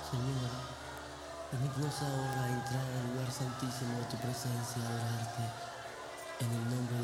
Señor, permítenos ahora entrar al lugar santísimo de tu presencia, a adorarte en el nombre